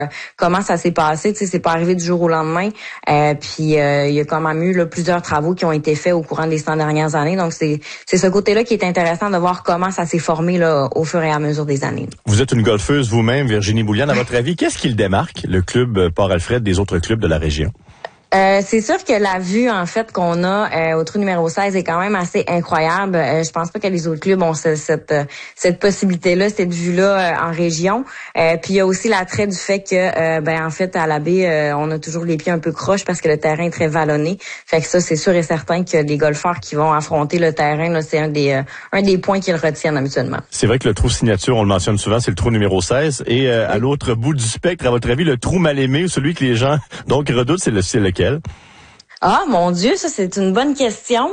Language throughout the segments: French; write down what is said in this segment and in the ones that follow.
comment ça s'est passé. Tu sais, c'est pas arrivé du jour au lendemain. Puis il y a quand même eu là, plusieurs travaux qui ont été faits au courant des 100 dernières années. Donc c'est ce côté-là qui est intéressant de voir comment ça s'est formé là au fur et à mesure des années. Vous êtes une golfeuse vous-même, Virginie Bouliane. À votre avis, qu'est-ce qui le démarque, le club Port-Alfred, des autres clubs de la région? C'est sûr que la vue en fait qu'on a au trou numéro 16 est quand même assez incroyable. Je pense pas que les autres clubs ont cette possibilité-là, cette vue-là en région. Puis il y a aussi l'attrait du fait que en fait à la baie, on a toujours les pieds un peu croches parce que le terrain est très vallonné. Fait que ça, c'est sûr et certain que les golfeurs qui vont affronter le terrain, là, c'est un des points qu'ils retiennent habituellement. C'est vrai que le trou signature, on le mentionne souvent, c'est le trou numéro 16. Et à l'autre bout du spectre, à votre avis, le trou mal aimé ou celui que les gens donc redoutent, c'est lequel? Ah, mon Dieu, ça, c'est une bonne question.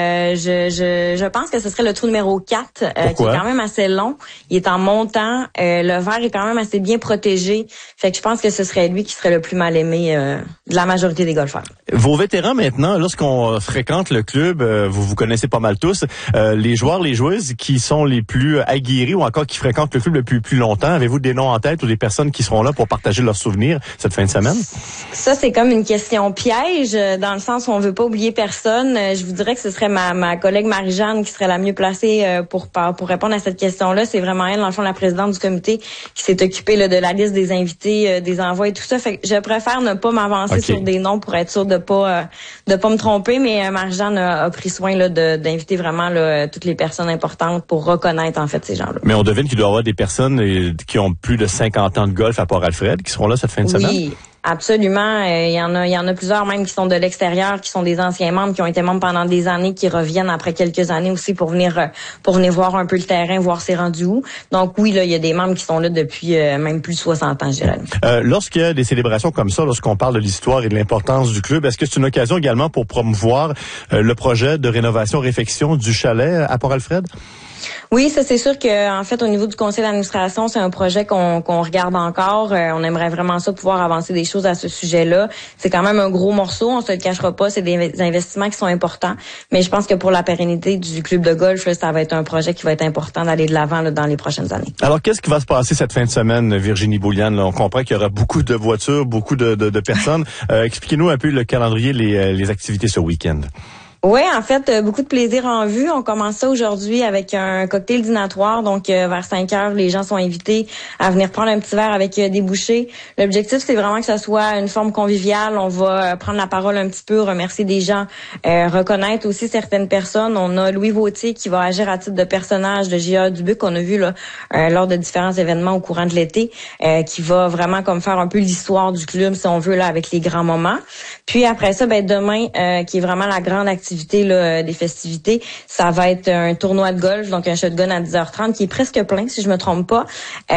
Je pense que ce serait le trou numéro 4, qui est quand même assez long. Il est en montant. Le verre est quand même assez bien protégé. Fait que je pense que ce serait lui qui serait le plus mal aimé de la majorité des golfeurs. Vos vétérans, maintenant, lorsqu'on fréquente le club, vous connaissez pas mal tous, les joueurs, les joueuses qui sont les plus aguerris ou encore qui fréquentent le club depuis plus longtemps, avez-vous des noms en tête ou des personnes qui seront là pour partager leurs souvenirs cette fin de semaine? Ça, c'est comme une question piège, dans le sens où on veut pas oublier personne. Je vous dirais que ce serait ma collègue Marie-Jeanne qui serait la mieux placée pour répondre à cette question-là. C'est vraiment elle, dans le fond, la présidente du comité qui s'est occupée là, de la liste des invités, des envois et tout ça. Fait que je préfère ne pas m'avancer sur des noms pour être sûre de pas me tromper, mais Marie-Jeanne a pris soin là, d'inviter vraiment là, toutes les personnes importantes pour reconnaître en fait ces gens-là. Mais on devine qu'il doit y avoir des personnes qui ont plus de 50 ans de golf à Port-Alfred qui seront là cette fin de semaine? Oui. Absolument. Il y en a plusieurs même qui sont de l'extérieur, qui sont des anciens membres, qui ont été membres pendant des années, qui reviennent après quelques années aussi pour venir voir un peu le terrain, voir c'est rendu où. Donc oui, là, il y a des membres qui sont là depuis même plus de 60 ans, je dirais. Lorsqu'il y a des célébrations comme ça, lorsqu'on parle de l'histoire et de l'importance du club, est-ce que c'est une occasion également pour promouvoir le projet de rénovation-réfection du chalet à Port-Alfred? Oui, ça c'est sûr que en fait au niveau du conseil d'administration, c'est un projet qu'on regarde encore. On aimerait vraiment ça pouvoir avancer des choses à ce sujet-là. C'est quand même un gros morceau, on se le cachera pas, c'est des investissements qui sont importants, mais je pense que pour la pérennité du club de golf, là, ça va être un projet qui va être important d'aller de l'avant là, dans les prochaines années. Alors qu'est-ce qui va se passer cette fin de semaine, Virginie Bouliane? Là, on comprend qu'il y aura beaucoup de voitures, beaucoup de personnes. Expliquez-nous un peu le calendrier, les activités ce week-end. Oui, en fait, beaucoup de plaisir en vue. On commence ça aujourd'hui avec un cocktail dînatoire. Donc, vers 5 heures, les gens sont invités à venir prendre un petit verre avec des bouchées. L'objectif, c'est vraiment que ça soit une forme conviviale. On va prendre la parole un petit peu, remercier des gens, reconnaître aussi certaines personnes. On a Louis Vautier qui va agir à titre de personnage de J.A. Dubuc qu'on a vu là lors de différents événements au courant de l'été, qui va vraiment comme faire un peu l'histoire du club, si on veut, là, avec les grands moments. Puis après ça, demain, qui est vraiment la grande activité là, des festivités, ça va être un tournoi de golf, donc un shotgun à 10h30 qui est presque plein, si je me trompe pas,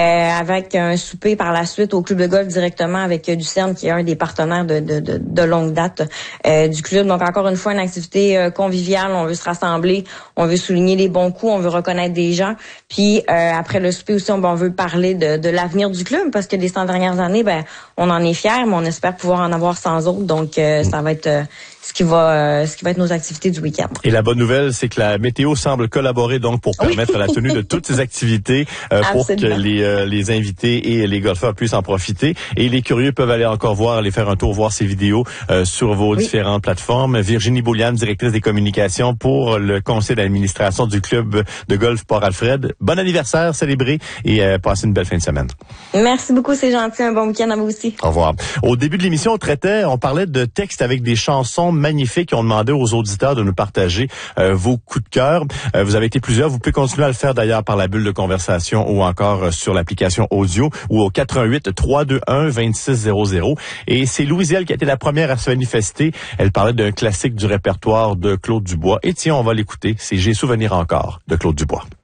avec un souper par la suite au club de golf directement avec Lucerne, qui est un des partenaires de longue date du club. Donc encore une fois, une activité conviviale, on veut se rassembler, on veut souligner les bons coups, on veut reconnaître des gens. Puis après le souper aussi, on veut parler de l'avenir du club, parce que les 100 dernières années, on en est fiers, mais on espère pouvoir en avoir 100 autres. Donc ça va être ce qui va être nos activités du week-end. Et la bonne nouvelle, c'est que la météo semble collaborer donc pour permettre la tenue de toutes ces activités pour que les invités et les golfeurs puissent en profiter. Et les curieux peuvent aller faire un tour, voir ces vidéos sur vos différentes plateformes. Virginie Bouliane, directrice des communications pour le conseil d'administration du club de golf Port-Alfred. Bon anniversaire célébré et passez une belle fin de semaine. Merci beaucoup, c'est gentil. Un bon week-end à vous aussi. Au revoir. Au début de l'émission, on parlait de textes avec des chansons magnifiques. On demandait aux auditeurs de nous partager vos coups de cœur. Vous avez été plusieurs. Vous pouvez continuer à le faire d'ailleurs par la bulle de conversation ou encore sur l'application audio ou au 418-321-2600. Et c'est Louisielle qui a été la première à se manifester. Elle parlait d'un classique du répertoire de Claude Dubois. Et tiens, on va l'écouter. C'est J'ai souvenir encore de Claude Dubois.